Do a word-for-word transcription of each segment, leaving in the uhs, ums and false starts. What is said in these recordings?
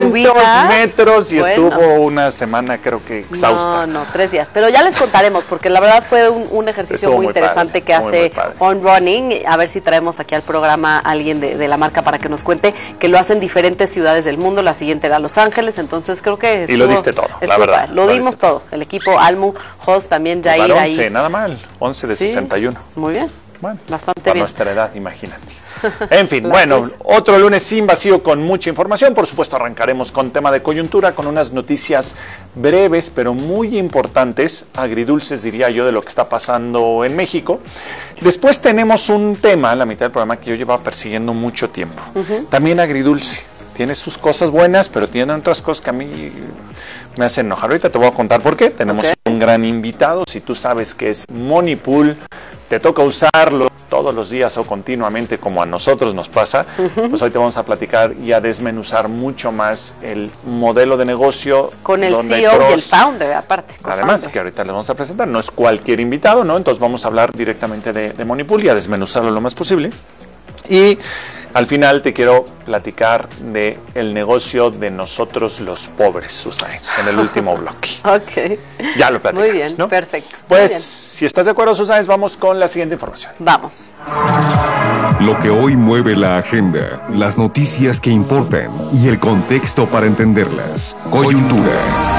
subida. metros y Bueno. estuvo una semana creo que exhausta. No, no, tres días. Pero ya les contaremos, porque la verdad fue un, un ejercicio Estuvo muy, muy interesante padre, que muy, hace muy padre. On Running. A ver si traemos aquí al programa a alguien de, de la marca para que nos cuente que lo hacen diferentes ciudades del mundo. La siguiente era Los Ángeles, entonces creo que estuvo, Y lo diste todo, la estuvo verdad. padre. Lo, Lo dimos diste todo. El equipo Almu, Jos, también Jair Para ahí. once, nada mal, once de Sí, sesenta y uno. Muy bien. Bueno, Bastante para bien. nuestra edad, imagínate. En fin, La bueno, tuya. otro lunes sin vacío con mucha información. Por supuesto, arrancaremos con tema de coyuntura, con unas noticias breves, pero muy importantes, agridulces diría yo, de lo que está pasando en México. Después tenemos un tema, la mitad del programa, que yo llevaba persiguiendo mucho tiempo. Uh-huh. También agridulce. Tiene sus cosas buenas, pero tiene otras cosas que a mí me hacen enojar. Ahorita te voy a contar por qué. Tenemos okay. un gran invitado. Si tú sabes que es Money Pool, te toca usarlo todos los días o continuamente como a nosotros nos pasa, uh-huh. pues hoy te vamos a platicar y a desmenuzar mucho más el modelo de negocio. Con el C E O Cross, y el founder, aparte. Además, que ahorita les vamos a presentar. No es cualquier invitado, ¿no? Entonces vamos a hablar directamente de, de Money Pool y a desmenuzarlo lo más posible. Y al final te quiero platicar de el negocio de nosotros los pobres, Susana, en el último bloque. Ok. Ya lo platicamos, Muy bien, ¿no? perfecto. Pues, bien. si estás de acuerdo, Susana, vamos con la siguiente información. Vamos. Lo que hoy mueve la agenda, las noticias que importan y el contexto para entenderlas. Coyuntura.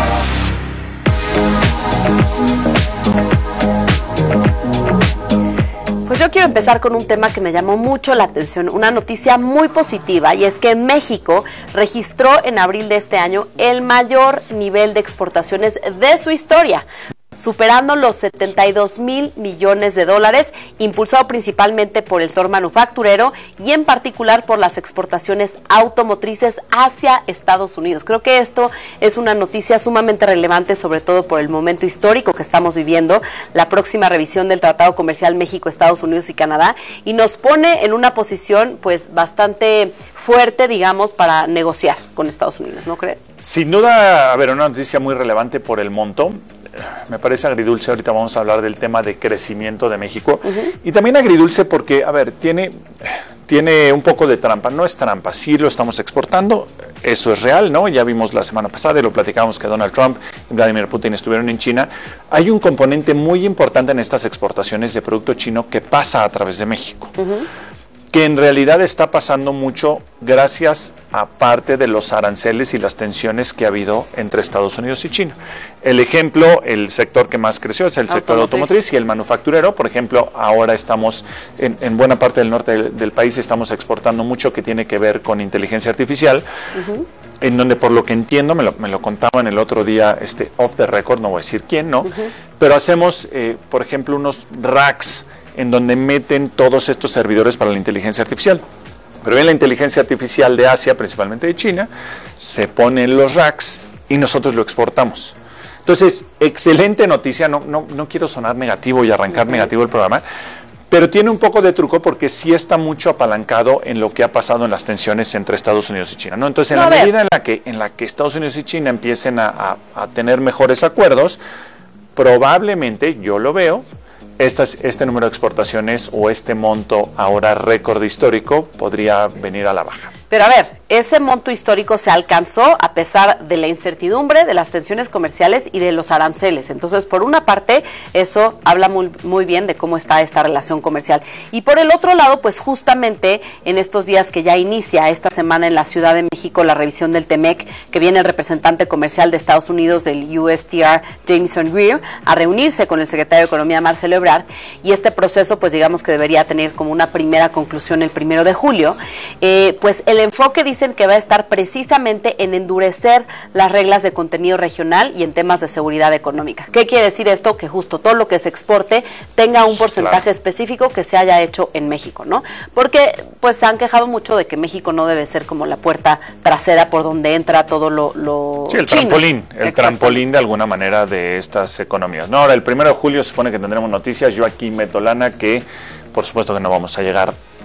Pues yo quiero empezar con un tema que me llamó mucho la atención, una noticia muy positiva, y es que México registró en abril de este año el mayor nivel de exportaciones de su historia, superando los setenta y dos mil millones de dólares, impulsado principalmente por el sector manufacturero y en particular por las exportaciones automotrices hacia Estados Unidos. Creo que esto es una noticia sumamente relevante, sobre todo por el momento histórico que estamos viviendo, la próxima revisión del Tratado Comercial México, Estados Unidos y Canadá, y nos pone en una posición pues bastante fuerte, digamos, para negociar con Estados Unidos, ¿no crees? Sin duda, a ver, una noticia muy relevante por el monto. Me parece agridulce, ahorita vamos a hablar del tema de crecimiento de México, uh-huh. y también agridulce porque, a ver, tiene, tiene un poco de trampa, no es trampa, sí lo estamos exportando, eso es real, ¿no? Ya vimos la semana pasada y lo platicamos que Donald Trump y Vladimir Putin estuvieron en China. Hay un componente muy importante en estas exportaciones de producto chino que pasa a través de México. Uh-huh. Que en realidad está pasando mucho gracias a parte de los aranceles y las tensiones que ha habido entre Estados Unidos y China. El ejemplo, el sector que más creció es el sector automotriz, automotriz y el manufacturero. Por ejemplo, ahora estamos en, en buena parte del norte del, del país, estamos exportando mucho que tiene que ver con inteligencia artificial, uh-huh. en donde por lo que entiendo, me lo, me lo contaban el otro día, este, off the record, no voy a decir quién, ¿no? Uh-huh. Pero hacemos, eh, por ejemplo, unos racks en donde meten todos estos servidores para la inteligencia artificial. Pero bien, la inteligencia artificial de Asia, principalmente de China, se pone en los racks y nosotros lo exportamos. Entonces, excelente noticia, no, no, no quiero sonar negativo y arrancar uh-huh. negativo el programa, pero tiene un poco de truco porque sí está mucho apalancado en lo que ha pasado en las tensiones entre Estados Unidos y China, ¿no? Entonces, en no, la medida en la, que, en la que Estados Unidos y China empiecen a, a, a tener mejores acuerdos, probablemente, yo lo veo, Estas, este número de exportaciones o este monto ahora récord histórico podría venir a la baja. Pero a ver, ese monto histórico se alcanzó a pesar de la incertidumbre, de las tensiones comerciales y de los aranceles. Entonces, por una parte, eso habla muy, muy bien de cómo está esta relación comercial. Y por el otro lado, pues justamente en estos días que ya inicia esta semana en la Ciudad de México la revisión del T M E C, que viene el representante comercial de Estados Unidos del U S T R, Jameson Greer, a reunirse con el secretario de Economía, Marcelo Ebrard, y este proceso, pues digamos que debería tener como una primera conclusión el primero de julio, eh, pues el enfoque dicen que va a estar precisamente en endurecer las reglas de contenido regional y en temas de seguridad económica. ¿Qué quiere decir esto? Que justo todo lo que se exporte tenga un porcentaje claro. específico que se haya hecho en México, ¿no? Porque pues se han quejado mucho de que México no debe ser como la puerta trasera por donde entra todo lo, lo sí, el chino. trampolín, el trampolín de alguna manera de estas economías. No, ahora el primero de julio se supone que tendremos noticias. Yo aquí meto lana que por supuesto que no vamos a llegar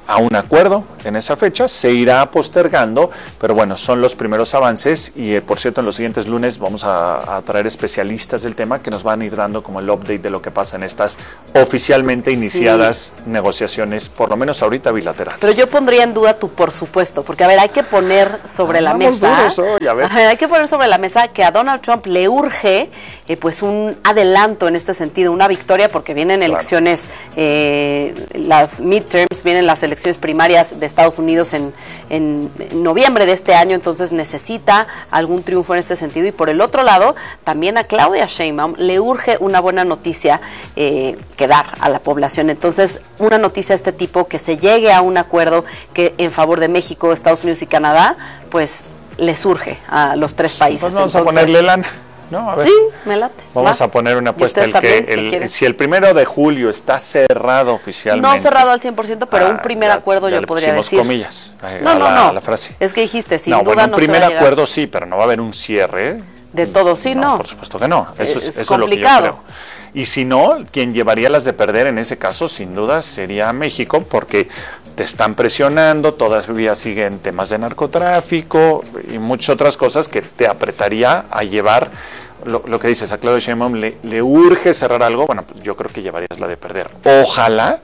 a un acuerdo en esa fecha, se irá postergando, pero bueno, son los primeros avances y eh, por cierto en los siguientes lunes vamos a, a traer especialistas del tema que nos van a ir dando como el update de lo que pasa en estas oficialmente iniciadas sí. negociaciones, por lo menos ahorita bilaterales. Pero yo pondría en duda tu por supuesto, porque a ver, hay que poner sobre ah, la mesa, duros hoy, a ver. A ver, hay que poner sobre la mesa que a Donald Trump le urge eh, pues un adelanto en este sentido, una victoria, porque vienen elecciones, claro. eh, las midterms, vienen las elecciones primarias de Estados Unidos en, en, en noviembre de este año, entonces necesita algún triunfo en este sentido. Y por el otro lado, también a Claudia Sheinbaum le urge una buena noticia eh, que dar a la población. Entonces, una noticia de este tipo, que se llegue a un acuerdo que en favor de México, Estados Unidos y Canadá, pues les urge a los tres países. Pues vamos entonces, a ponerle lana. No, a ver. Sí, me late. Vamos Va. a poner una apuesta. El también, que, el, si, si el primero de julio está cerrado oficialmente. No cerrado al cien por ciento, pero ah, un primer ya, acuerdo ya yo le podría decir. comillas a, no, a, no, la, no. a la frase. Es que dijiste, sin no, duda bueno, un no primer se va a acuerdo sí, pero no va a haber un cierre. De todo, sí, no. no. Por supuesto que no. Eso es, es, eso es lo que yo creo. Y si no, quien llevaría las de perder en ese caso, sin duda, sería México, porque te están presionando, todavía siguen temas de narcotráfico y muchas otras cosas que te apretaría a llevar. Lo, lo que dices, a Claudia Sheinbaum le, le urge cerrar algo, bueno, pues yo creo que llevarías la de perder. Ojalá,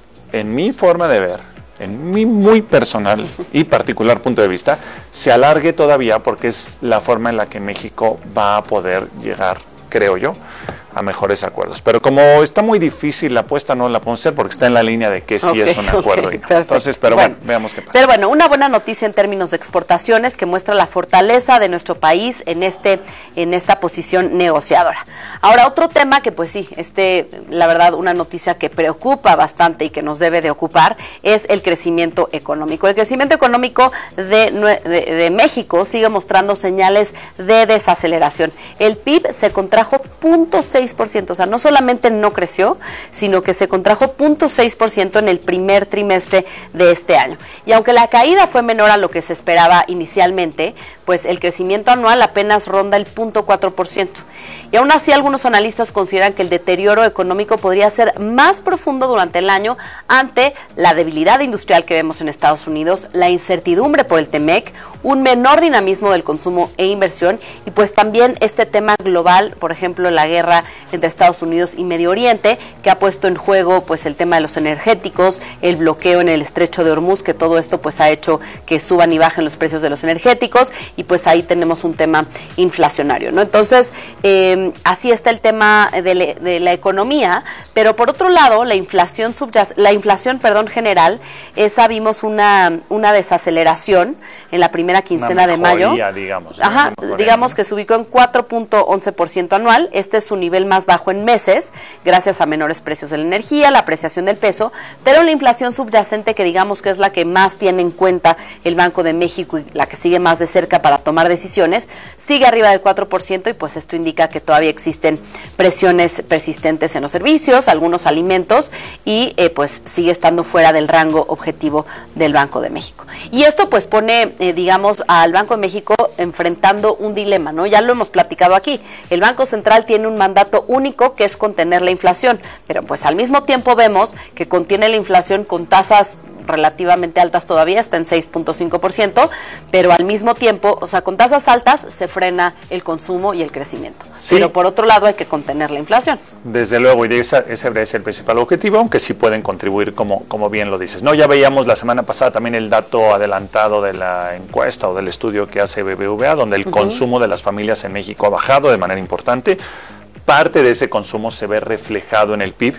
en mi forma de ver, en mi muy personal y particular punto de vista, se alargue todavía, porque es la forma en la que México va a poder llegar, creo yo, a mejores acuerdos. Pero como está muy difícil la apuesta, no la podemos hacer porque está en la línea de que sí okay, es un acuerdo. Okay, y no. Entonces, pero bueno, bueno, veamos qué pasa. Pero bueno, una buena noticia en términos de exportaciones que muestra la fortaleza de nuestro país en este en esta posición negociadora. Ahora, otro tema que pues sí, este, la verdad, una noticia que preocupa bastante y que nos debe de ocupar es el crecimiento económico. El crecimiento económico de, de, de México sigue mostrando señales de desaceleración. El P I B se contrajo cero punto seis por ciento, o sea, no solamente no creció, sino que se contrajo cero punto seis por ciento en el primer trimestre de este año. Y aunque la caída fue menor a lo que se esperaba inicialmente, pues el crecimiento anual apenas ronda el cero punto cuatro por ciento. Y aún así, algunos analistas consideran que el deterioro económico podría ser más profundo durante el año ante la debilidad industrial que vemos en Estados Unidos, la incertidumbre por el TEMEC, un menor dinamismo del consumo e inversión y pues también este tema global, por ejemplo, la guerra entre Estados Unidos y Medio Oriente, que ha puesto en juego pues el tema de los energéticos, el bloqueo en el estrecho de Hormuz, que todo esto pues ha hecho que suban y bajen los precios de los energéticos y pues ahí tenemos un tema inflacionario, ¿no? Entonces, eh, así está el tema de, le, de la economía, pero por otro lado, la inflación subyac- la inflación, perdón, general, esa vimos una, una desaceleración en la primera quincena una mejoría, de mayo. Digamos, ¿no? Ajá, digamos que se ubicó en cuatro punto once por ciento anual. Este es su nivel más bajo en meses, gracias a menores precios de la energía, la apreciación del peso, pero la inflación subyacente, que digamos que es la que más tiene en cuenta el Banco de México y la que sigue más de cerca para tomar decisiones, sigue arriba del cuatro por ciento y pues esto indica que todavía existen presiones persistentes en los servicios, algunos alimentos y eh, pues sigue estando fuera del rango objetivo del Banco de México. Y esto pues pone, eh, digamos, al Banco de México enfrentando un dilema, ¿no? Ya lo hemos platicado aquí. El Banco Central tiene un mandato único que es contener la inflación, pero pues al mismo tiempo vemos que contiene la inflación con tasas relativamente altas todavía, está en seis punto cinco por ciento, pero al mismo tiempo, o sea, con tasas altas se frena el consumo y el crecimiento. Sí. Pero por otro lado hay que contener la inflación. Desde luego, y ese, ese es el principal objetivo, aunque sí pueden contribuir, como, como bien lo dices. No, ya veíamos la semana pasada también el dato adelantado de la encuesta o del estudio que hace B B V A, donde el uh-huh. consumo de las familias en México ha bajado de manera importante. Parte de ese consumo se ve reflejado en el P I B.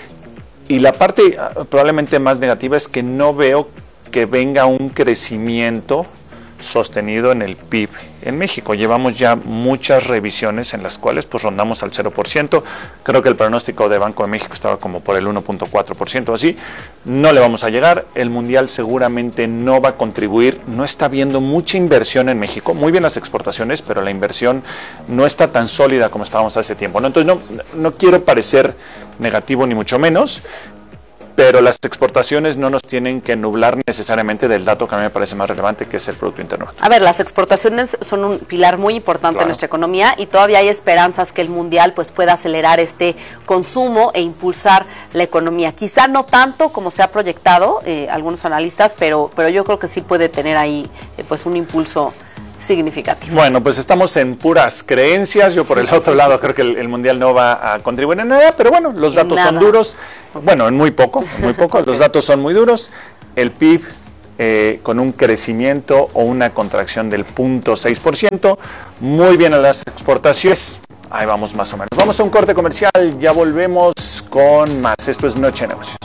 Y la parte probablemente más negativa es que no veo que venga un crecimiento sostenido en el P I B en México. Llevamos ya muchas revisiones en las cuales pues rondamos al cero por ciento. Creo que el pronóstico de Banco de México estaba como por el uno punto cuatro por ciento así. No le vamos a llegar. El Mundial seguramente no va a contribuir. No está habiendo mucha inversión en México. Muy bien las exportaciones, pero la inversión no está tan sólida como estábamos hace tiempo, ¿no? Entonces no, no quiero parecer negativo ni mucho menos. pero las exportaciones no nos tienen que nublar necesariamente del dato que a mí me parece más relevante, que es el Producto Interno Bruto. A ver, las exportaciones son un pilar muy importante Claro. en nuestra economía y todavía hay esperanzas que el mundial pues pueda acelerar este consumo e impulsar la economía. Quizá no tanto como se ha proyectado eh, algunos analistas, pero, pero yo creo que sí puede tener ahí eh, pues un impulso significativo. Bueno, pues estamos en puras creencias. Yo por el otro lado creo que el, el Mundial no va a contribuir en nada, pero bueno, los En datos nada. son duros. Bueno, en muy poco, en muy poco. Los datos son muy duros. El P I B eh, con un crecimiento o una contracción del cero punto seis por ciento. Muy bien a las exportaciones. Ahí vamos más o menos. Vamos a un corte comercial, ya volvemos con más. Esto es Noche de Negocios.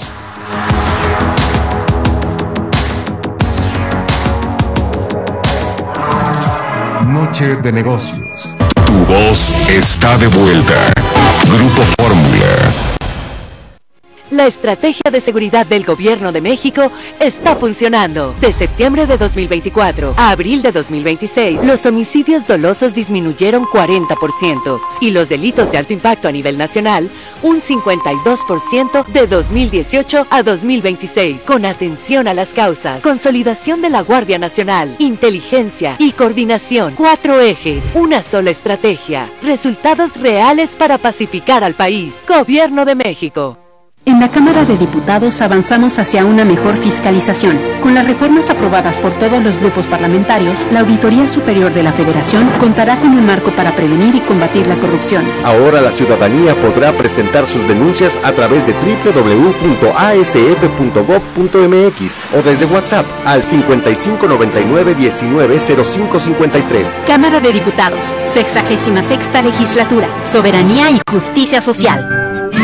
Noche de negocios. Tu voz está de vuelta. Grupo Fórmula. La estrategia de seguridad del Gobierno de México está funcionando. De septiembre de dos mil veinticuatro a abril de dos mil veintiséis, los homicidios dolosos disminuyeron cuarenta por ciento y los delitos de alto impacto a nivel nacional un cincuenta y dos por ciento de dos mil dieciocho a dos mil veintiséis. Con atención a las causas, consolidación de la Guardia Nacional, inteligencia y coordinación. Cuatro ejes, una sola estrategia. Resultados reales para pacificar al país. Gobierno de México. En la Cámara de Diputados avanzamos hacia una mejor fiscalización. Con las reformas aprobadas por todos los grupos parlamentarios, la Auditoría Superior de la Federación contará con un marco para prevenir y combatir la corrupción. Ahora la ciudadanía podrá presentar sus denuncias a través de doble u doble u doble u punto a s f punto gob punto m x o desde WhatsApp al cincuenta y cinco noventa y nueve diecinueve cero cinco cincuenta y tres. Cámara de Diputados, sexagésima sexta legislatura, soberanía y justicia social.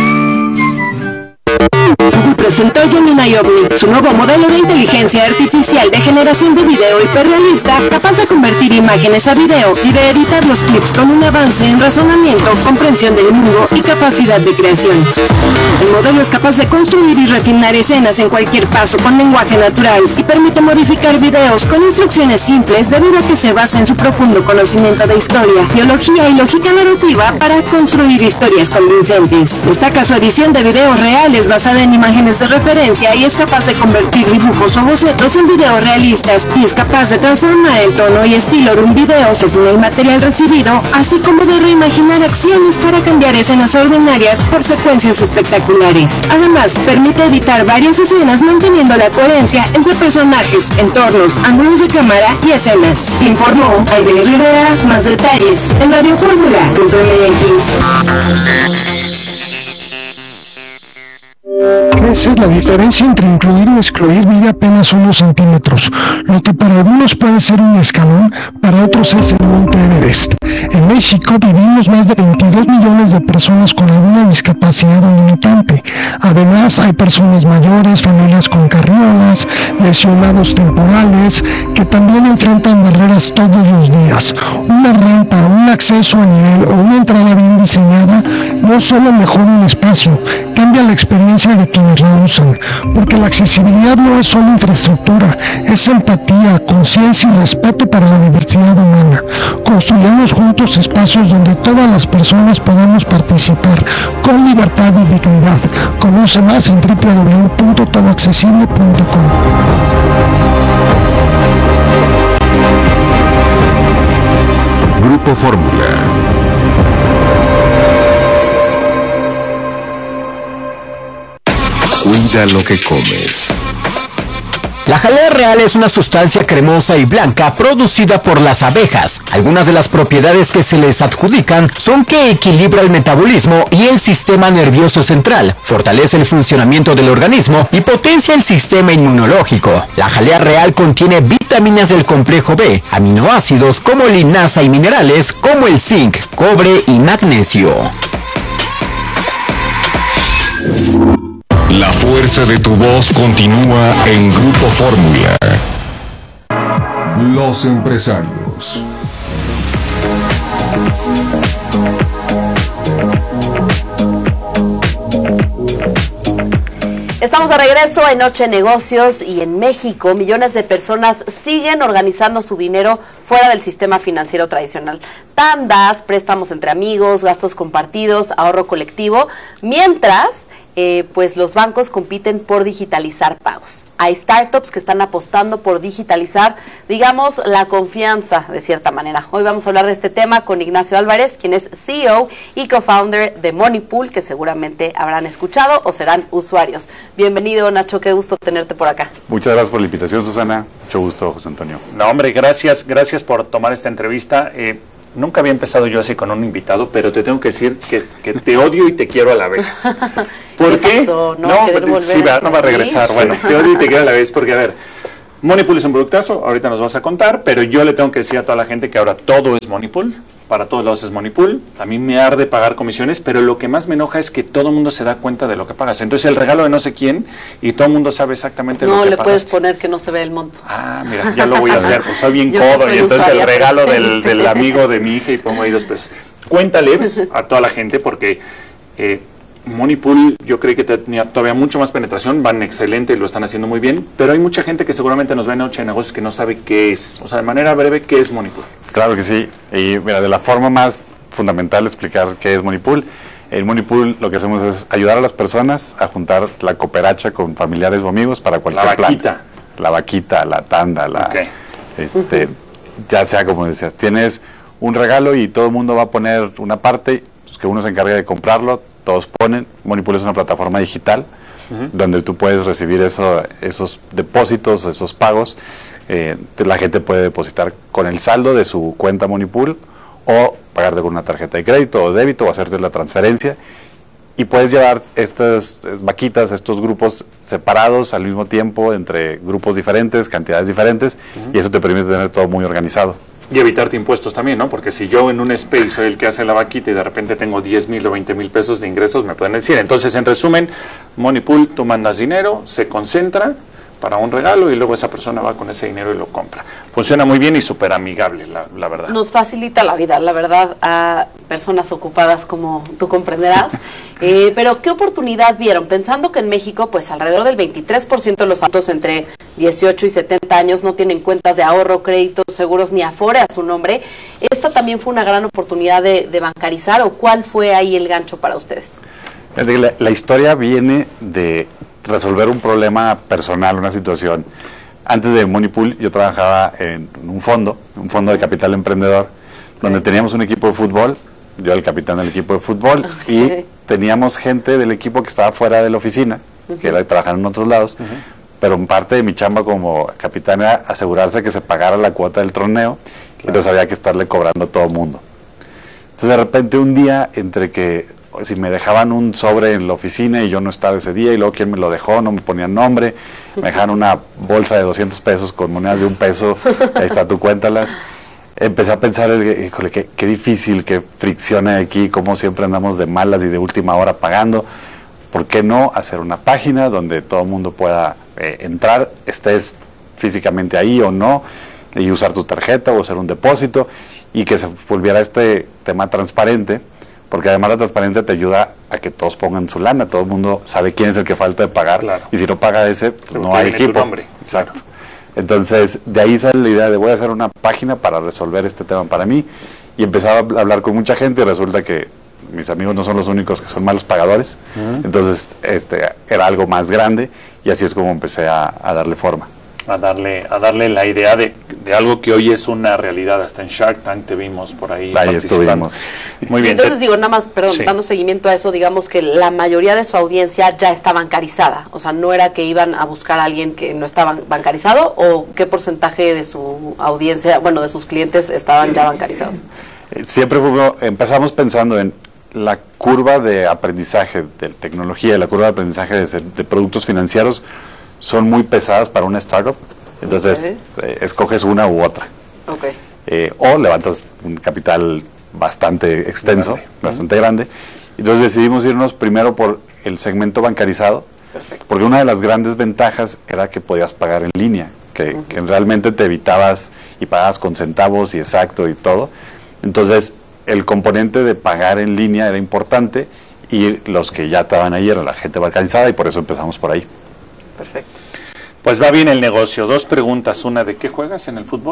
Google presentó Gemini Omni, su nuevo modelo de inteligencia artificial de generación de video hiperrealista, capaz de convertir imágenes a video y de editar los clips con un avance en razonamiento, comprensión del mundo y capacidad de creación. El modelo es capaz de construir y refinar escenas en cualquier paso con lenguaje natural y permite modificar videos con instrucciones simples debido a que se basa en su profundo conocimiento de historia, biología y lógica narrativa para construir historias convincentes. Destaca su edición de videos reales basada en imágenes de referencia y es capaz de convertir dibujos o bocetos en videos realistas y es capaz de transformar el tono y estilo de un video según el material recibido, así como de reimaginar acciones para cambiar escenas ordinarias por secuencias espectaculares. Además, permite editar varias escenas manteniendo la coherencia entre personajes, entornos, ángulos de cámara y escenas. Informó Aide Rivera. Más detalles en radio fórmula punto m x. Esa es la diferencia entre incluir o excluir mide apenas unos centímetros. Lo que para algunos puede ser un escalón, para otros es el Monte Everest. En México vivimos más de veintidós millones de personas con alguna discapacidad o limitante. Además, hay personas mayores, familias con carriolas, lesionados temporales, que también enfrentan barreras todos los días. Una rampa, un acceso a nivel o una entrada bien diseñada no solo mejora un espacio, cambia la experiencia de quienes la usan, porque la accesibilidad no es solo infraestructura, es empatía, conciencia y respeto para la diversidad humana. Construyamos juntos espacios donde todas las personas podamos participar con libertad y dignidad. Conoce más en doble u doble u doble u punto todo accesible punto com. Grupo Fórmula. Cuida lo que comes. La jalea real es una sustancia cremosa y blanca producida por las abejas. Algunas de las propiedades que se les adjudican son que equilibra el metabolismo y el sistema nervioso central, fortalece el funcionamiento del organismo y potencia el sistema inmunológico. La jalea real contiene vitaminas del complejo B, aminoácidos como linaza y minerales como el zinc, cobre y magnesio. La fuerza de tu voz continúa en Grupo Fórmula. Los empresarios. Estamos de regreso en Noche Negocios y en México millones de personas siguen organizando su dinero fuera del sistema financiero tradicional. Tandas, préstamos entre amigos, gastos compartidos, ahorro colectivo, mientras eh, pues los bancos compiten por digitalizar pagos. Hay startups que están apostando por digitalizar, digamos, la confianza de cierta manera. Hoy vamos a hablar de este tema con Ignacio Álvarez, quien es C E O y co-founder de Moneypool, que seguramente habrán escuchado o serán usuarios. Bienvenido, Nacho, qué gusto tenerte por acá. Muchas gracias por la invitación, Susana. Mucho gusto, José Antonio. No, hombre, gracias, gracias por tomar esta entrevista. Eh, nunca había empezado yo así con un invitado, pero te tengo que decir que, que te odio y te quiero a la vez. ¿Por qué? ¿Qué pasó? ¿No, no, querer volver sí, va, no va a regresar. Sí. Bueno, te odio y te quiero a la vez porque, a ver, Moneypool es un productazo, ahorita nos vas a contar, pero yo le tengo que decir a toda la gente que ahora todo es Moneypool. Para todos lados es Moneypool. A mí me arde pagar comisiones, pero lo que más me enoja es que todo el mundo se da cuenta de lo que pagas. Entonces el regalo de no sé quién y todo el mundo sabe exactamente no, lo que le pagaste. puedes poner que no se ve el monto. Ah, mira, ya lo voy a hacer, pues soy bien Yo codo soy y entonces usuaria, el regalo pero- del, del amigo de mi hija y pongo ahí dos pesos. Cuéntale pues, a toda la gente porque eh, Moneypool yo creo que tenía todavía mucho más penetración, van excelente y lo están haciendo muy bien, pero hay mucha gente que seguramente nos ve en Noche de Negocios que no sabe qué es. O sea, de manera breve, ¿qué es Moneypool? Claro que sí. Y mira, de la forma más fundamental explicar qué es Moneypool. En Moneypool lo que hacemos es ayudar a las personas a juntar la cooperacha con familiares o amigos para cualquier La plan. vaquita. La vaquita, la tanda, la, Ok. este, ya sea como decías, tienes un regalo y todo el mundo va a poner una parte, pues que uno se encarga de comprarlo, todos ponen. Moneypool es una plataforma digital uh-huh. donde tú puedes recibir eso, esos depósitos, esos pagos. Eh, la gente puede depositar con el saldo de su cuenta Moneypool o pagarte con una tarjeta de crédito o débito o hacerte la transferencia y puedes llevar estas vaquitas, estos grupos separados al mismo tiempo entre grupos diferentes, cantidades diferentes uh-huh. y eso te permite tener todo muy organizado. Y evitarte impuestos también, ¿no? Porque si yo en un space soy el que hace la vaquita y de repente tengo diez mil o veinte mil pesos de ingresos, me pueden decir. Entonces, en resumen, Moneypool, tú mandas dinero, se concentra para un regalo y luego esa persona va con ese dinero y lo compra. Funciona muy bien y súper amigable, la, la verdad. Nos facilita la vida, la verdad, a personas ocupadas como tú comprenderás. eh, pero, ¿qué oportunidad vieron? Pensando que en México, pues alrededor del veintitrés por ciento de los adultos entre dieciocho y setenta años no tienen cuentas de ahorro, créditos, seguros ni Afore a su nombre. ¿Esta también fue una gran oportunidad de, de bancarizar o cuál fue ahí el gancho para ustedes? La, la historia viene de resolver un problema personal, una situación. Antes de Moneypool yo trabajaba en un fondo, un fondo de capital emprendedor, okay. donde teníamos un equipo de fútbol, yo era el capitán del equipo de fútbol, okay. y teníamos gente del equipo que estaba fuera de la oficina, uh-huh. que era de trabajar en otros lados, uh-huh. pero en parte de mi chamba como capitán era asegurarse que se pagara la cuota del torneo, claro. entonces había que estarle cobrando a todo el mundo. Entonces de repente un día, entre que si me dejaban un sobre en la oficina y yo no estaba ese día y luego quien me lo dejó, no me ponían nombre, me dejaban una bolsa de doscientos pesos con monedas de un peso, ahí está, tú cuéntalas. Empecé a pensar, híjole, qué, qué difícil, qué fricción hay aquí, cómo siempre andamos de malas y de última hora pagando. ¿Por qué no hacer una página donde todo el mundo pueda eh, entrar, estés físicamente ahí o no, y usar tu tarjeta o hacer un depósito y que se volviera este tema transparente? Porque además la transparencia te ayuda a que todos pongan su lana, todo el mundo sabe quién es el que falta de pagar, claro. y si no paga ese, pues no hay equipo. Nombre. Exacto. Entonces, de ahí sale la idea de voy a hacer una página para resolver este tema para mí, y empezaba a hablar con mucha gente y resulta que mis amigos no son los únicos que son malos pagadores, uh-huh. entonces este era algo más grande y así es como empecé a, a darle forma. A darle, a darle la idea de, de algo que hoy es una realidad. Hasta en Shark Tank te vimos por ahí. Ahí estuvimos. Muy bien. Entonces digo, nada más, perdón, sí. dando seguimiento a eso, digamos que la mayoría de su audiencia ya está bancarizada. O sea, no era que iban a buscar a alguien que no estaba bancarizado, o qué porcentaje de su audiencia, bueno, de sus clientes estaban ya bancarizados. Siempre fue, empezamos pensando en la curva de aprendizaje de tecnología, la curva de aprendizaje de, de productos financieros son muy pesadas para una startup, entonces okay. eh, escoges una u otra. Okay. Eh, o levantas un capital bastante extenso, grande. bastante uh-huh. grande. Entonces decidimos irnos primero por el segmento bancarizado, Perfecto. porque una de las grandes ventajas era que podías pagar en línea, que, uh-huh. que realmente te evitabas y pagabas con centavos y exacto y todo. Entonces el componente de pagar en línea era importante y los que ya estaban ahí era la gente bancarizada y por eso empezamos por ahí. Perfecto. Pues va bien el negocio. Dos preguntas. Una, ¿de qué juegas en el fútbol?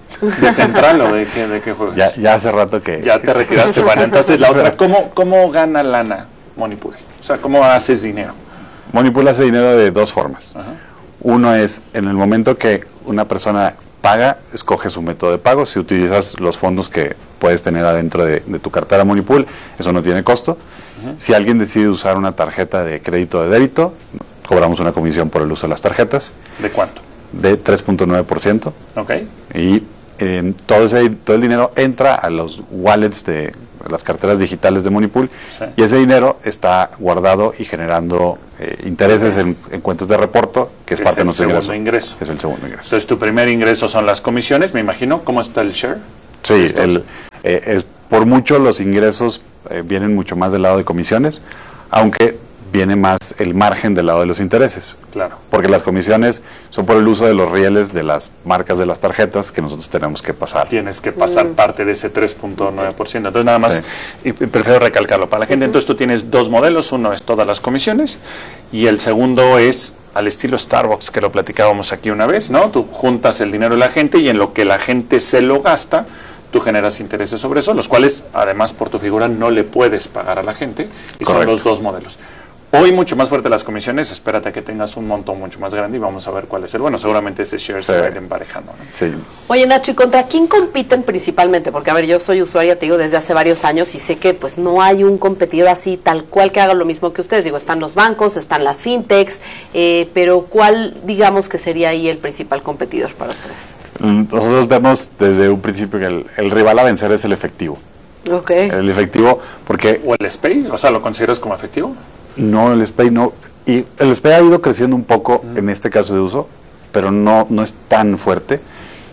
¿De central o de qué, de qué juegas? Ya, ya hace rato que... Ya te retiraste. Bueno, entonces la otra, ¿cómo, cómo gana lana Monipool? O sea, ¿cómo haces dinero? Monipool hace dinero de dos formas. Ajá. Uno es, en el momento que una persona paga, escoge su método de pago. Si utilizas los fondos que puedes tener adentro de, de tu cartera Monipool, eso no tiene costo. Uh-huh. Si alguien decide usar una tarjeta de crédito o de débito, cobramos una comisión por el uso de las tarjetas. ¿De cuánto? De tres punto nueve por ciento. Ok. Y eh, todo, ese, todo el dinero entra a los wallets de las carteras digitales de Monipool, sí. Y ese dinero está guardado y generando eh, intereses en, en cuentas de reporto, que es, es parte de nuestro ingreso. ingreso. Es el segundo ingreso. Entonces, tu primer ingreso son las comisiones, me imagino. ¿Cómo está el share? Sí, el, eh, es, por mucho los ingresos eh, vienen mucho más del lado de comisiones, aunque viene más el margen del lado de los intereses. Claro. Porque las comisiones son por el uso de los rieles de las marcas de las tarjetas que nosotros tenemos que pasar. Tienes que pasar mm. parte de ese tres punto nueve por ciento. Entonces, nada más, sí. y prefiero recalcarlo para la gente. Entonces, tú tienes dos modelos. Uno es todas las comisiones y el segundo es al estilo Starbucks, que lo platicábamos aquí una vez, ¿no? Tú juntas el dinero de la gente y en lo que la gente se lo gasta, tú generas intereses sobre eso, los cuales, además, por tu figura, no le puedes pagar a la gente. Y Correcto. Son los dos modelos. Hoy mucho más fuerte las comisiones, espérate a que tengas un montón mucho más grande y vamos a ver cuál es el bueno. Seguramente ese share sí. se va a ir emparejando, ¿no? Sí. Oye, Nacho, ¿y contra quién compiten principalmente? Porque, a ver, yo soy usuaria, te digo, desde hace varios años y sé que pues no hay un competidor así tal cual que haga lo mismo que ustedes. Digo, están los bancos, están las fintechs, eh, pero ¿cuál, digamos, que sería ahí el principal competidor para ustedes? Nosotros vemos desde un principio que el, el rival a vencer es el efectivo. Ok. El efectivo, porque... ¿O el S P A Y? O sea, ¿lo consideras como efectivo? No, el S P A Y no. Y el S P A Y ha ido creciendo un poco mm. en este caso de uso, pero no, no es tan fuerte.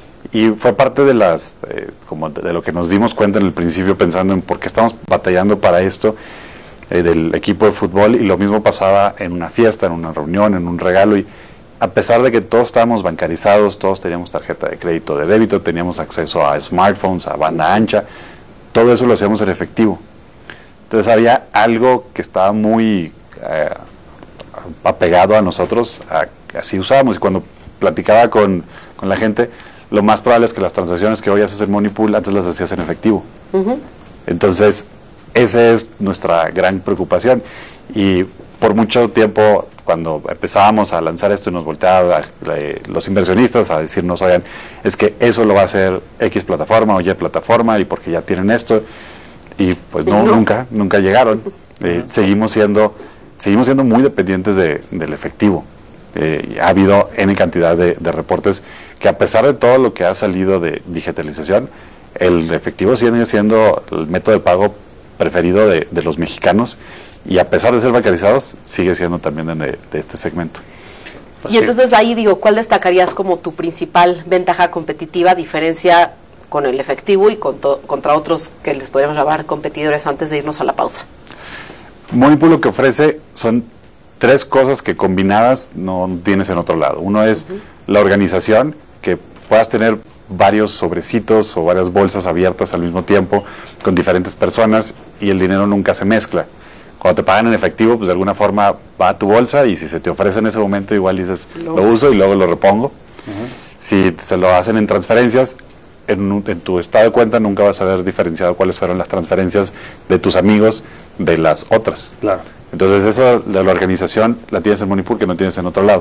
Y fue parte de las eh, como de, de lo que nos dimos cuenta en el principio, pensando en por qué estamos batallando para esto, eh, del equipo de fútbol. Y lo mismo pasaba en una fiesta, en una reunión, en un regalo. Y a pesar de que todos estábamos bancarizados, todos teníamos tarjeta de crédito, de débito, teníamos acceso a smartphones, a banda ancha, todo eso lo hacíamos en efectivo. Entonces había algo que estaba muy eh, apegado a nosotros, a, así usábamos. Y cuando platicaba con, con la gente, lo más probable es que las transacciones que hoy haces en Monipool, antes las hacías en efectivo. Uh-huh. Entonces, esa es nuestra gran preocupación. Y por mucho tiempo, cuando empezábamos a lanzar esto y nos volteaban los inversionistas a decirnos, oigan, es que eso lo va a hacer X plataforma o Y plataforma y porque ya tienen esto. Y pues no, no. nunca, nunca llegaron. Eh, uh-huh. Seguimos siendo, seguimos siendo muy dependientes de, del efectivo. Eh, ha habido N cantidad de, de reportes que a pesar de todo lo que ha salido de digitalización, el efectivo sigue siendo el método de pago preferido de, de los mexicanos y a pesar de ser bancarizados, sigue siendo también de, de este segmento. Pues y sí. Entonces ahí digo, ¿cuál destacarías como tu principal ventaja competitiva, diferencia con el efectivo y con to, contra otros que les podríamos llamar competidores antes de irnos a la pausa? Monipool lo que ofrece son tres cosas que combinadas no tienes en otro lado. Uno es uh-huh. la organización, que puedas tener varios sobrecitos o varias bolsas abiertas al mismo tiempo con diferentes personas y el dinero nunca se mezcla. Cuando te pagan en efectivo, pues de alguna forma va a tu bolsa y si se te ofrece en ese momento igual dices, lo, lo uso y luego lo repongo. Uh-huh. Si se lo hacen en transferencias, En, en tu estado de cuenta nunca vas a haber diferenciado cuáles fueron las transferencias de tus amigos de las otras. Claro. Entonces eso de la organización la tienes en Monipool que no tienes en otro lado.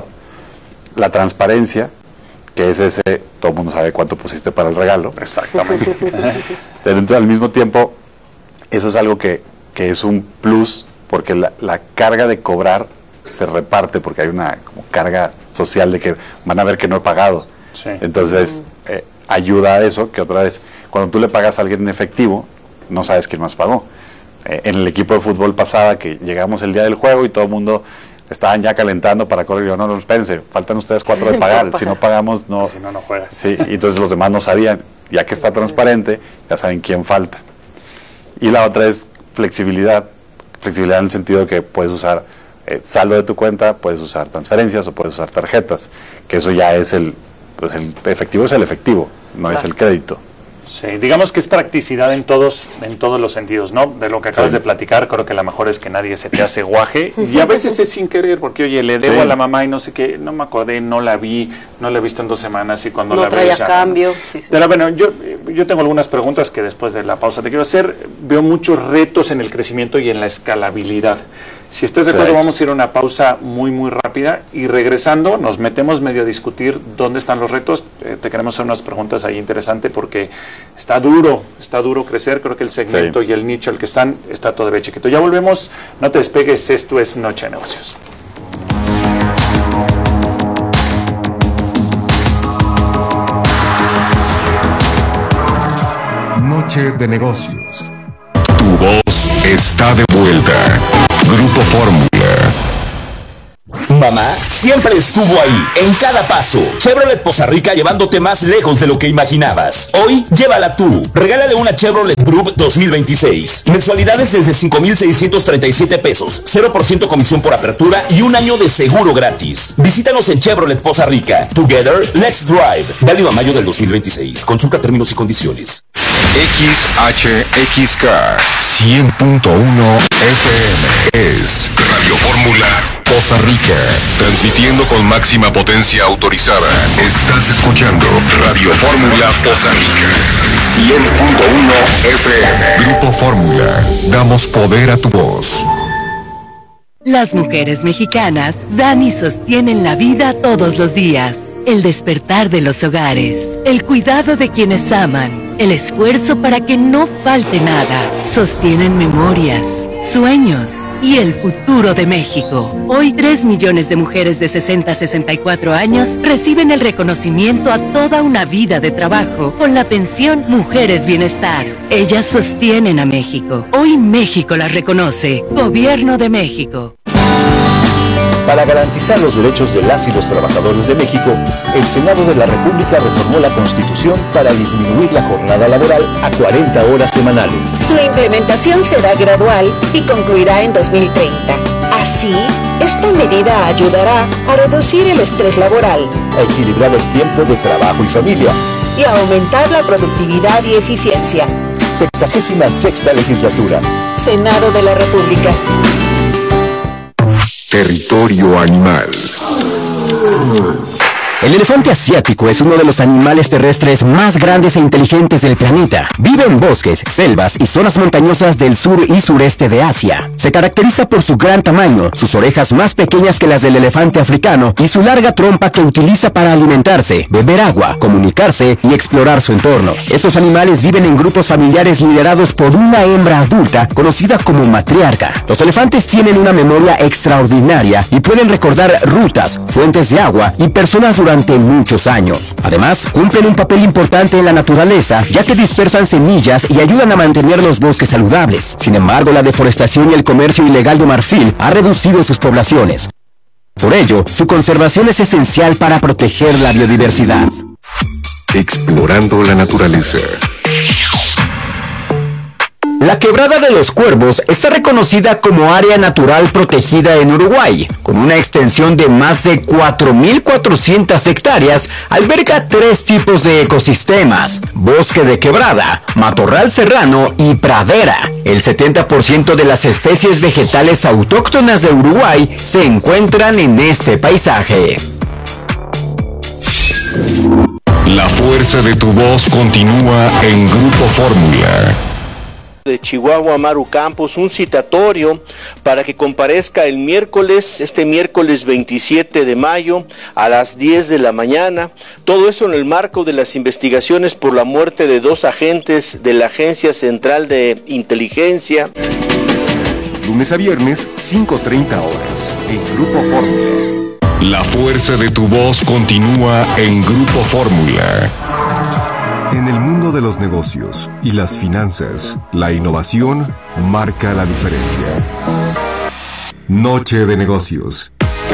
La transparencia, que es ese, todo el mundo sabe cuánto pusiste para el regalo. Exactamente. Entonces al mismo tiempo, eso es algo que, que es un plus, porque la, la carga de cobrar se reparte, porque hay una como carga social de que van a ver que no he pagado. Sí. Entonces... Mm. Eh, ayuda a eso, que otra vez, cuando tú le pagas a alguien en efectivo, no sabes quién más pagó. Eh, en el equipo de fútbol pasaba que llegamos el día del juego y todo el mundo estaban ya calentando para correr y yo, no, no, espérense, faltan ustedes cuatro de pagar, si no pagamos, no. Si no, no juegas. Sí, y entonces los demás no sabían, ya que está transparente, ya saben quién falta. Y la otra es flexibilidad, flexibilidad en el sentido de que puedes usar eh, saldo de tu cuenta, puedes usar transferencias o puedes usar tarjetas, que eso ya es el, pues el efectivo es el efectivo, no claro. es el crédito. Sí, digamos que es practicidad en todos, en todos los sentidos, ¿no? De lo que acabas sí. de platicar, creo que la mejor es que nadie se te hace guaje, y a veces es sin querer, porque oye, le debo sí. a la mamá y no sé qué, no me acordé, no la vi, no la he visto en dos semanas, y cuando no la traía ves ya... cambio. Sí, sí, Pero sí. bueno, yo, yo tengo algunas preguntas que después de la pausa te quiero hacer. Veo muchos retos en el crecimiento y en la escalabilidad. Si estás de acuerdo, sí. vamos a ir a una pausa muy, muy rápida, y regresando nos metemos medio a discutir dónde están los retos. Eh, te queremos hacer unas preguntas ahí interesantes, porque está duro, está duro crecer. Creo que el segmento sí. y el nicho al que están está todavía chiquito. Ya volvemos, no te despegues, esto es Noche de Negocios. Noche de Negocios. Tu voz está de vuelta. Grupo Fórmula. Mamá siempre estuvo ahí, en cada paso. Chevrolet Poza Rica, llevándote más lejos de lo que imaginabas. Hoy, llévala tú. Regálale una Chevrolet Group dos mil veintiséis. Mensualidades desde cinco mil seiscientos treinta y siete pesos. cero por ciento comisión por apertura y un año de seguro gratis. Visítanos en Chevrolet Poza Rica. Together, let's drive. Válido a mayo del dos mil veintiséis. Consulta términos y condiciones. X H X K cien punto uno F M es Radio Fórmula Poza Rica, transmitiendo con máxima potencia autorizada. Estás escuchando Radio Fórmula Poza Rica cien punto uno F M. Grupo Fórmula, damos poder a tu voz. Las mujeres mexicanas dan y sostienen la vida todos los días. El despertar de los hogares, el cuidado de quienes aman, el esfuerzo para que no falte nada. Sostienen memorias, sueños y el futuro de México. Hoy tres millones de mujeres de sesenta a sesenta y cuatro años reciben el reconocimiento a toda una vida de trabajo con la pensión Mujeres Bienestar. Ellas sostienen a México. Hoy México las reconoce. Gobierno de México. Para garantizar los derechos de las y los trabajadores de México, el Senado de la República reformó la Constitución para disminuir la jornada laboral a cuarenta horas semanales. Su implementación será gradual y concluirá en dos mil treinta. Así, esta medida ayudará a reducir el estrés laboral, a equilibrar el tiempo de trabajo y familia, y a aumentar la productividad y eficiencia. Sexagésima sexta legislatura. Senado de la República. Territorio animal. El elefante asiático es uno de los animales terrestres más grandes e inteligentes del planeta. Vive en bosques, selvas y zonas montañosas del sur y sureste de Asia. Se caracteriza por su gran tamaño, sus orejas más pequeñas que las del elefante africano y su larga trompa que utiliza para alimentarse, beber agua, comunicarse y explorar su entorno. Estos animales viven en grupos familiares liderados por una hembra adulta conocida como matriarca. Los elefantes tienen una memoria extraordinaria y pueden recordar rutas, fuentes de agua y personas durante durante muchos años. Además, cumplen un papel importante en la naturaleza, ya que dispersan semillas y ayudan a mantener los bosques saludables. Sin embargo, la deforestación y el comercio ilegal de marfil ha reducido sus poblaciones. Por ello, su conservación es esencial para proteger la biodiversidad. Explorando la naturaleza. La Quebrada de los Cuervos está reconocida como área natural protegida en Uruguay. Con una extensión de más de cuatro mil cuatrocientas hectáreas, alberga tres tipos de ecosistemas: bosque de quebrada, matorral serrano y pradera. El setenta por ciento de las especies vegetales autóctonas de Uruguay se encuentran en este paisaje. La fuerza de tu voz continúa en Grupo Fórmula. De Chihuahua, Maru Campos, un citatorio para que comparezca el miércoles, este miércoles veintisiete de mayo a las diez de la mañana. Todo esto en el marco de las investigaciones por la muerte de dos agentes de la Agencia Central de Inteligencia. Lunes a viernes, cinco treinta horas, en Grupo Fórmula. La fuerza de tu voz continúa en Grupo Fórmula. En el mundo de los negocios y las finanzas, la innovación marca la diferencia. Noche de Negocios.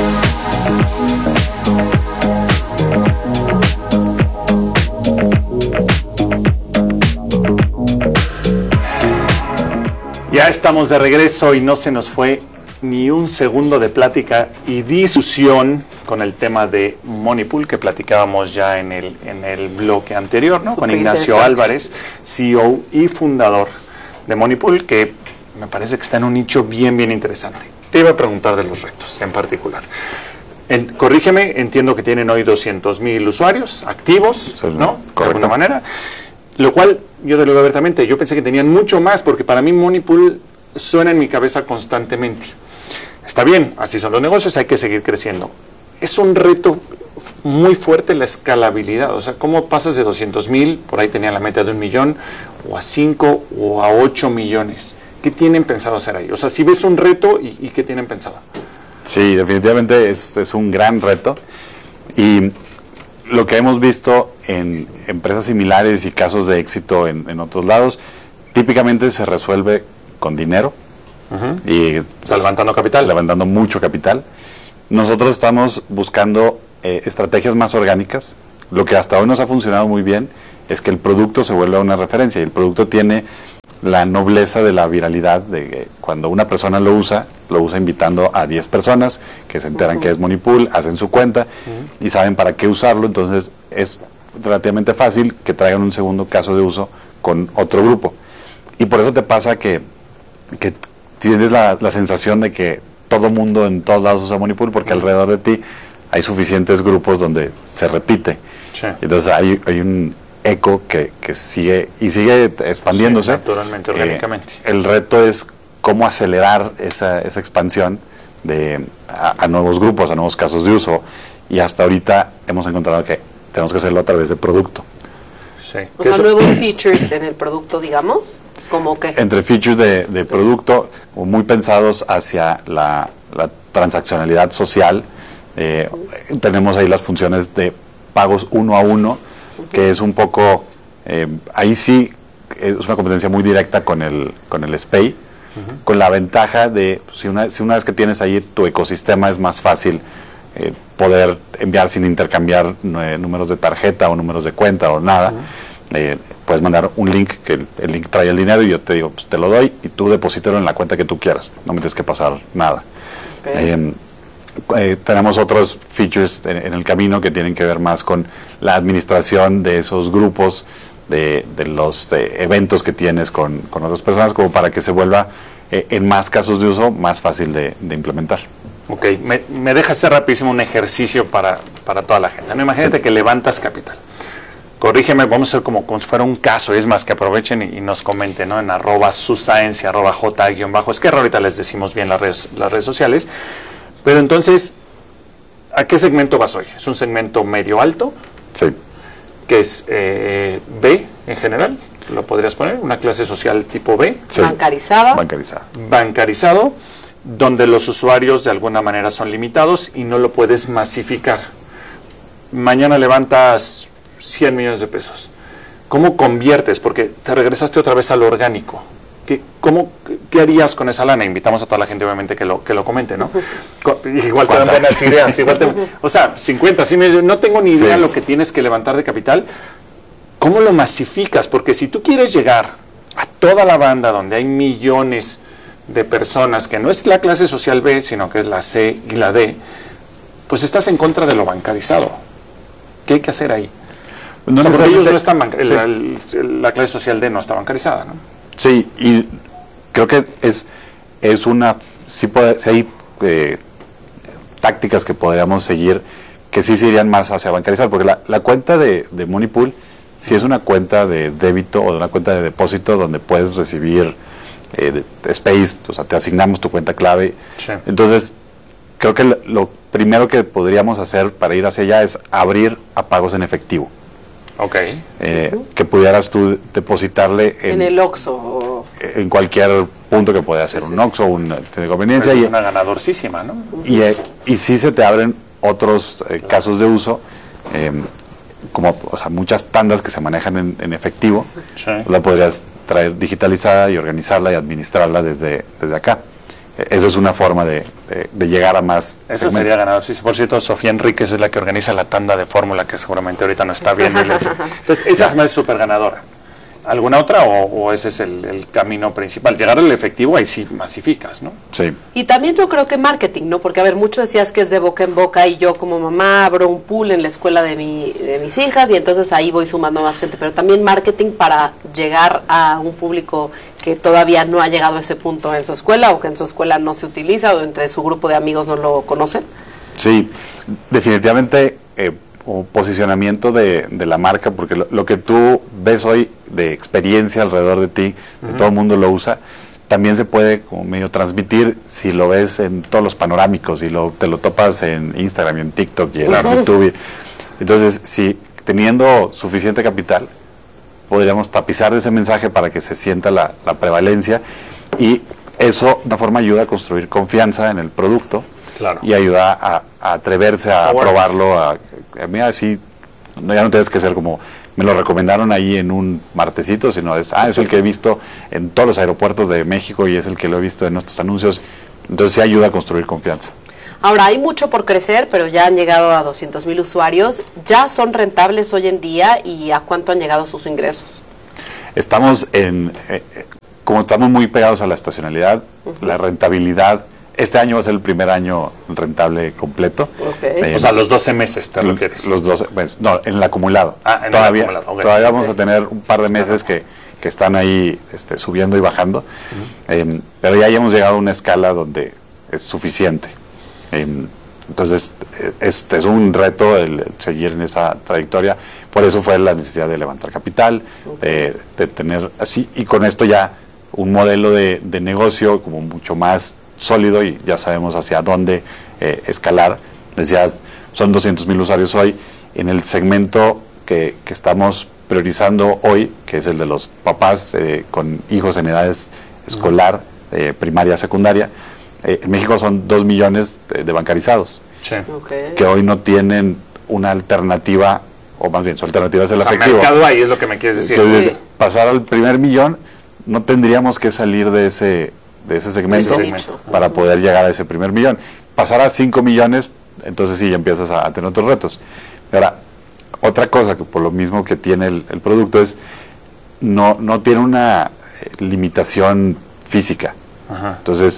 Ya estamos de regreso y no se nos fue ni un segundo de plática y discusión con con el tema de Moneypool que platicábamos ya en el, en el bloque anterior, ¿no? Con Ignacio Álvarez, C E O y fundador de Moneypool, que me parece que está en un nicho bien, bien interesante. Te iba a preguntar de los retos en particular. En, corrígeme, entiendo que tienen hoy doscientos mil usuarios activos, sí, ¿no? Correcto. De alguna manera. Lo cual, yo te lo digo abiertamente, yo pensé que tenían mucho más, porque para mí Moneypool suena en mi cabeza constantemente. Está bien, así son los negocios, hay que seguir creciendo. Es un reto muy fuerte la escalabilidad, o sea, ¿cómo pasas de doscientos mil, por ahí tenía la meta de un millón, o a cinco o a ocho millones? ¿Qué tienen pensado hacer ahí? O sea, si ves un reto, ¿y, y qué tienen pensado? Sí, definitivamente es, es un gran reto. Y lo que hemos visto en empresas similares y casos de éxito en, en otros lados, típicamente se resuelve con dinero. Uh-huh. Y pues, o sea, levantando capital. Levantando mucho capital. Nosotros estamos buscando eh, estrategias más orgánicas. Lo que hasta hoy nos ha funcionado muy bien es que el producto se vuelva una referencia. Y el producto tiene la nobleza de la viralidad, de que cuando una persona lo usa, lo usa invitando a diez personas que se enteran uh-huh. que es Moneypool, hacen su cuenta uh-huh. y saben para qué usarlo. Entonces es relativamente fácil que traigan un segundo caso de uso con otro grupo. Y por eso te pasa que, que tienes la, la sensación de que todo mundo en todos lados usa Moneypool, porque uh-huh. alrededor de ti hay suficientes grupos donde se repite. Sí. Entonces hay, hay un eco que, que sigue y sigue expandiéndose. Sí, naturalmente, orgánicamente. Eh, el reto es cómo acelerar esa, esa expansión de, a, a nuevos grupos, a nuevos casos de uso. Y hasta ahorita hemos encontrado que tenemos que hacerlo a través de producto. Sí. O sea, eso, nuevos features en el producto, digamos, ¿cómo qué? Entre features de, de producto muy pensados hacia la, la transaccionalidad social. Eh, uh-huh. Tenemos ahí las funciones de pagos uno a uno, que es un poco, eh, ahí sí es una competencia muy directa con el con el SPAY, uh-huh. con la ventaja de, si una, si una vez que tienes ahí tu ecosistema es más fácil eh, poder enviar sin intercambiar eh, números de tarjeta o números de cuenta o nada. Uh-huh. eh, puedes mandar un link, que el, el link trae el dinero y yo te digo, pues te lo doy y tú deposítalo en la cuenta que tú quieras, no me tienes que pasar nada. Okay. Eh, Eh, tenemos otros features en, en el camino que tienen que ver más con la administración de esos grupos, de, de los de eventos que tienes con, con otras personas, como para que se vuelva eh, en más casos de uso más fácil de, de implementar. Ok, me, me deja hacer rapidísimo un ejercicio para, para toda la gente. ¿No? Imagínate sí. que levantas capital. Corrígeme, vamos a hacer como, como si fuera un caso, es más que aprovechen y, y nos comenten, ¿no? En arroba suscience, arroba j guión bajo, es que ahorita les decimos bien las redes, las redes sociales. Pero entonces, ¿a qué segmento vas hoy? ¿Es un segmento medio alto? Sí. Que es eh, B en general, ¿lo podrías poner? ¿Una clase social tipo B? Sí. Bancarizada. Bancarizada. Bancarizado, donde los usuarios de alguna manera son limitados y no lo puedes masificar. Mañana levantas cien millones de pesos. ¿Cómo conviertes? Porque te regresaste otra vez a lo orgánico. ¿Qué, cómo, ¿Qué harías con esa lana? Invitamos a toda la gente, obviamente, que lo, que lo comente, ¿no? Igual te dan buenas ideas. Igual te, o sea, cincuenta, sí, no tengo ni idea sí. lo que tienes que levantar de capital. ¿Cómo lo masificas? Porque si tú quieres llegar a toda la banda donde hay millones de personas, que no es la clase social B, sino que es la C y la D, pues estás en contra de lo bancarizado. ¿Qué hay que hacer ahí? No, o sea, porque ellos no están banca- sí. la, la clase social D no está bancarizada, ¿no? Sí, y creo que es, es una, sí, puede, sí hay eh, tácticas que podríamos seguir que sí se irían más hacia bancarizar, porque la, la cuenta de, de Moneypool sí es una cuenta de débito o de una cuenta de depósito donde puedes recibir eh, de, de space, o sea, te asignamos tu cuenta clave. Sí. Entonces, creo que lo, lo primero que podríamos hacer para ir hacia allá es abrir a pagos en efectivo. Ok. Eh, uh-huh. Que pudieras tú depositarle en, en el Oxxo. En cualquier punto que pueda ser, sí, un sí, Oxxo, una de conveniencia. Es y, una ganadorcísima, ¿no? Y, eh, y sí se te abren otros eh, claro. casos de uso, eh, como o sea, muchas tandas que se manejan en, en efectivo, sí. la podrías traer digitalizada y organizarla y administrarla desde, desde acá. Esa es una forma de, de, de llegar a más Eso segmentos. Sería ganador. Sí, por cierto, Sofía Enríquez es la que organiza la tanda de fórmula, que seguramente ahorita no está viendo. Entonces, esa es más súper ganadora. alguna otra o, o ese es el, el camino principal? Llegar al efectivo, ahí sí masificas, ¿no? Sí. Y también yo creo que marketing, ¿no? Porque, a ver, mucho decías que es de boca en boca y yo como mamá abro un pool en la escuela de, mi, de mis hijas y entonces ahí voy sumando más gente, pero también marketing para llegar a un público que todavía no ha llegado a ese punto en su escuela o que en su escuela no se utiliza o entre su grupo de amigos no lo conocen. Sí, definitivamente eh, o posicionamiento de, de la marca, porque lo, lo que tú ves hoy de experiencia alrededor de ti, uh-huh. que todo el mundo lo usa, también se puede como medio transmitir si lo ves en todos los panorámicos y lo, te lo topas en Instagram y en TikTok y en uh-huh. YouTube. Entonces, si teniendo suficiente capital, podríamos tapizar ese mensaje para que se sienta la, la prevalencia y eso de una forma ayuda a construir confianza en el producto. Claro. Y ayuda a, a atreverse a, a probarlo, a, a mí así, no, ya no tienes que ser como, me lo recomendaron ahí en un martesito, sino es, ah, es el que he visto en todos los aeropuertos de México y es el que lo he visto en nuestros anuncios, entonces sí ayuda a construir confianza. Ahora, hay mucho por crecer, pero ya han llegado a doscientos mil usuarios, ¿ya son rentables hoy en día y a cuánto han llegado sus ingresos? Estamos en, eh, como estamos muy pegados a la estacionalidad, uh-huh. la rentabilidad. Este año va a ser el primer año rentable completo. Okay. Eh, o sea, los doce meses, ¿te refieres? Los doce, pues, no, en el acumulado. Ah, en todavía, el acumulado. Okay. Todavía okay. vamos a tener un par de meses que, que están ahí este, subiendo y bajando. Uh-huh. eh, pero ya hemos llegado a una escala donde es suficiente. Eh, entonces, este es un reto el, el seguir en esa trayectoria. Por eso fue la necesidad de levantar capital, okay. de, de tener así, y con esto ya un modelo de, de negocio como mucho más sólido y ya sabemos hacia dónde eh, escalar. Decías, son doscientos mil usuarios hoy. En el segmento que, que estamos priorizando hoy, que es el de los papás eh, con hijos en edades escolar, eh, primaria, secundaria, eh, en México son dos millones de, de bancarizados, sí. okay. que hoy no tienen una alternativa, o más bien su alternativa es el o sea, efectivo. Mercado ahí es lo que me quieres decir. Entonces, sí. pasar al primer millón, no tendríamos que salir de ese de ese segmento, ese segmento para uh-huh. poder llegar a ese primer millón. Pasar a cinco millones, entonces sí ya empiezas a, a tener otros retos. Ahora, otra cosa que por lo mismo que tiene el, el producto es, no, no tiene una eh, limitación física. Uh-huh. Entonces,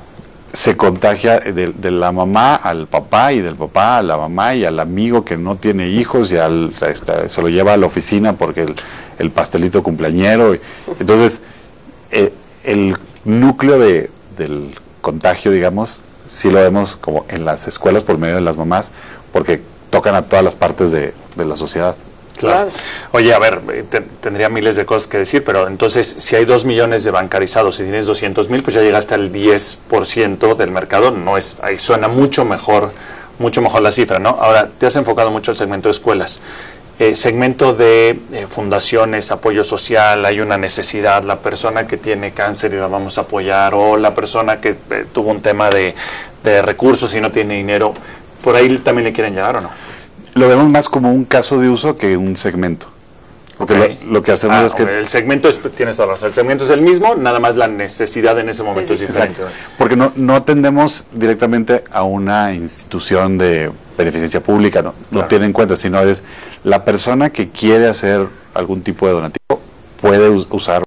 se contagia de, de la mamá al papá y del papá a la mamá y al amigo que no tiene hijos y al, este, se lo lleva a la oficina porque el, el pastelito cumpleañero. Y, entonces, eh, el núcleo de, del contagio, digamos, sí lo vemos como en las escuelas por medio de las mamás, porque tocan a todas las partes de, de la sociedad. Claro. Oye, a ver, te, tendría miles de cosas que decir, pero entonces, si hay dos millones de bancarizados y tienes doscientos mil, pues ya llegaste al diez por ciento del mercado. No es, ahí suena mucho mejor, mucho mejor la cifra, ¿no? Ahora, te has enfocado mucho el segmento de escuelas. Eh, segmento de eh, fundaciones, apoyo social, hay una necesidad, la persona que tiene cáncer y la vamos a apoyar, o la persona que eh, tuvo un tema de, de recursos y no tiene dinero, ¿por ahí también le quieren llegar o no? Lo vemos más como un caso de uso que un segmento. Porque okay. lo, lo que hacemos ah, es que... Okay. El segmento, es, tienes toda la razón, el segmento es el mismo, nada más la necesidad en ese momento es, es diferente. Exacto. Porque no, no atendemos directamente a una institución de beneficencia pública, no, no claro. tiene en cuenta, sino es la persona que quiere hacer algún tipo de donativo, puede usar,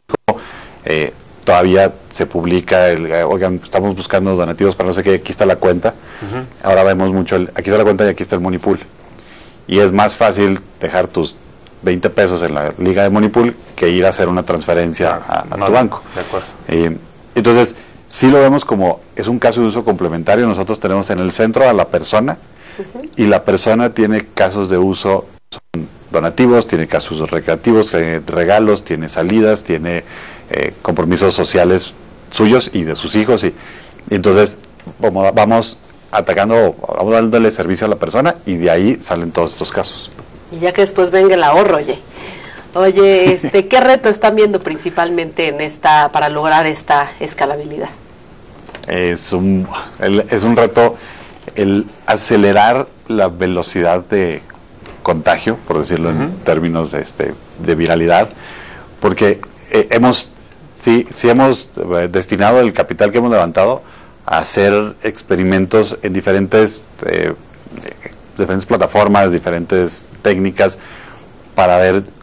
eh, todavía se publica, el, oigan, estamos buscando donativos para no sé qué, aquí está la cuenta, uh-huh. ahora vemos mucho, el, aquí está la cuenta y aquí está el Money Pool. Y es más fácil dejar tus veinte pesos en la liga de Money Pool que ir a hacer una transferencia claro, a, a no, tu banco. De acuerdo. Eh, entonces, sí lo vemos como, es un caso de uso complementario. Nosotros tenemos en el centro a la persona uh-huh. y la persona tiene casos de uso son donativos, tiene casos recreativos, tiene regalos, tiene salidas, tiene eh, compromisos sociales suyos y de sus hijos. Y, y entonces, como vamos atacando, vamos dándole servicio a la persona y de ahí salen todos estos casos. Y ya que después venga el ahorro, oye. Oye, este, ¿qué reto están viendo principalmente en esta para lograr esta escalabilidad? Es un, el, es un reto el acelerar la velocidad de contagio, por decirlo uh-huh. en términos de, este, de viralidad, porque eh, hemos, sí, sí hemos destinado el capital que hemos levantado a hacer experimentos en diferentes eh, diferentes plataformas, diferentes técnicas para ver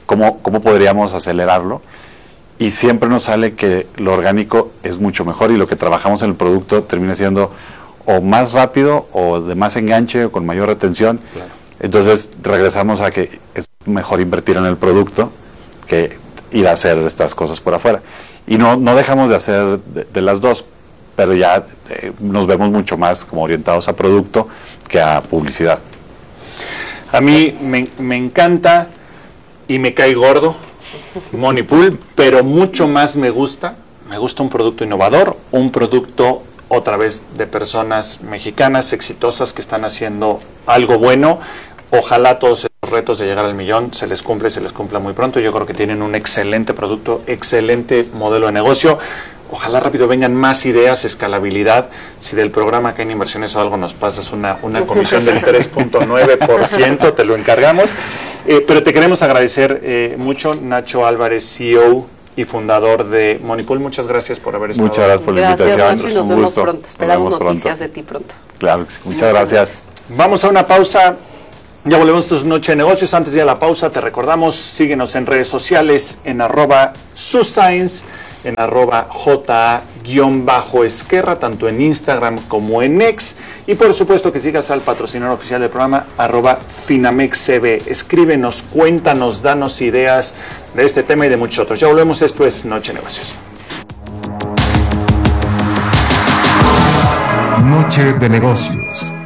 cómo, cómo podríamos acelerarlo. Y siempre nos sale que lo orgánico es mucho mejor y lo que trabajamos en el producto termina siendo o más rápido o de más enganche o con mayor retención. Claro. Entonces regresamos a que es mejor invertir en el producto que ir a hacer estas cosas por afuera. Y no, no dejamos de hacer de, de las dos, pero ya eh, nos vemos mucho más como orientados a producto que a publicidad. A mí me, me encanta y me cae gordo Monipool, pero mucho más me gusta, me gusta un producto innovador, un producto otra vez de personas mexicanas exitosas que están haciendo algo bueno. Ojalá todos esos retos de llegar al millón se les cumple y se les cumpla muy pronto. Yo creo que tienen un excelente producto, excelente modelo de negocio. Ojalá rápido vengan más ideas, escalabilidad. Si del programa acá en Inversiones o algo nos pasas una, una comisión del tres punto nueve por ciento, te lo encargamos. Eh, pero te queremos agradecer eh, mucho, Nacho Álvarez, C E O y fundador de Monipool. Muchas gracias por haber estado. Muchas gracias por la invitación. Gracias, Nacho, y nos un vemos gusto. pronto. Esperamos nos noticias pronto. de ti pronto. Claro que sí. Muchas, Muchas gracias. gracias. Vamos a una pausa. Ya volvemos a tus Noche de Negocios. Antes de ir a la pausa, te recordamos, síguenos en redes sociales, en arroba suscience, en arroba ja-esquerra, tanto en Instagram como en X. Y por supuesto que sigas al patrocinador oficial del programa, arroba finamexcb. Escríbenos, cuéntanos, danos ideas de este tema y de muchos otros. Ya volvemos, esto es Noche de Negocios. Noche de Negocios.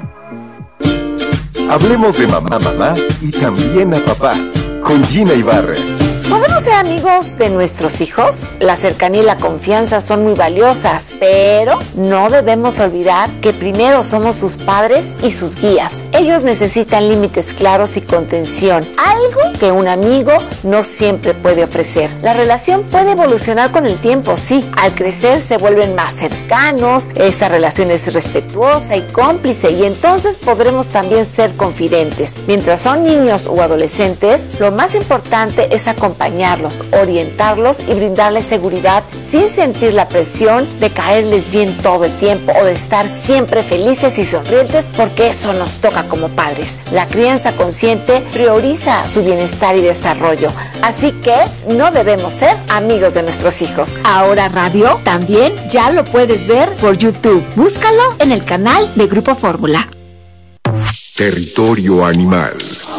Hablemos de mamá, mamá y también a papá, con Gina Ibarra. ¿Podemos ser amigos de nuestros hijos? La cercanía y la confianza son muy valiosas, pero no debemos olvidar que primero somos sus padres y sus guías. Ellos necesitan límites claros y contención, algo que un amigo no siempre puede ofrecer. La relación puede evolucionar con el tiempo, sí. Al crecer se vuelven más cercanos, esa relación es respetuosa y cómplice, y entonces podremos también ser confidentes. Mientras son niños o adolescentes, lo más importante es acompañarlos, orientarlos y brindarles seguridad sin sentir la presión de caerles bien todo el tiempo o de estar siempre felices y sonrientes, porque eso nos toca como padres. La crianza consciente prioriza su bienestar y desarrollo, así que no debemos ser amigos de nuestros hijos. Ahora Radio también ya lo puedes ver por YouTube. Búscalo en el canal de Grupo Fórmula. Territorio Animal.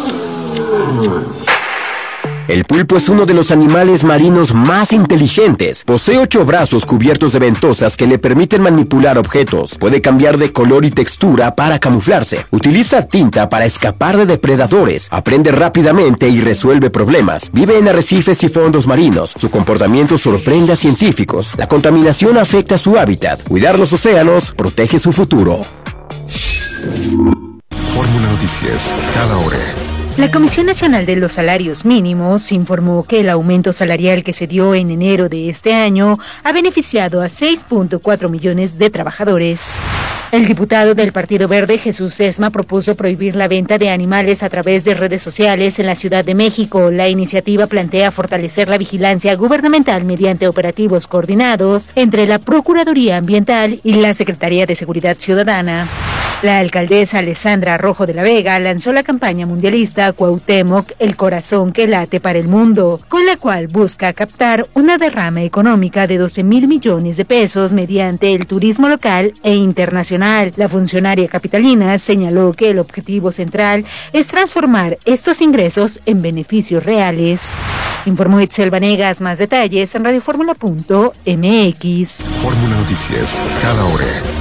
El pulpo es uno de los animales marinos más inteligentes. Posee ocho brazos cubiertos de ventosas que le permiten manipular objetos. Puede cambiar de color y textura para camuflarse. Utiliza tinta para escapar de depredadores. Aprende rápidamente y resuelve problemas. Vive en arrecifes y fondos marinos. Su comportamiento sorprende a científicos. La contaminación afecta su hábitat. Cuidar los océanos protege su futuro. Fórmula Noticias, cada hora. La Comisión Nacional de los Salarios Mínimos informó que el aumento salarial que se dio en enero de este año ha beneficiado a seis punto cuatro millones de trabajadores. El diputado del Partido Verde, Jesús Sesma, propuso prohibir la venta de animales a través de redes sociales en la Ciudad de México. La iniciativa plantea fortalecer la vigilancia gubernamental mediante operativos coordinados entre la Procuraduría Ambiental y la Secretaría de Seguridad Ciudadana. La alcaldesa Alessandra Rojo de la Vega lanzó la campaña mundialista Cuauhtémoc, el corazón que late para el mundo, con la cual busca captar una derrama económica de doce mil millones de pesos mediante el turismo local e internacional. La funcionaria capitalina señaló que el objetivo central es transformar estos ingresos en beneficios reales. Informó Itzel Vanegas. Más detalles en radioformula punto m x. Fórmula Noticias, cada hora.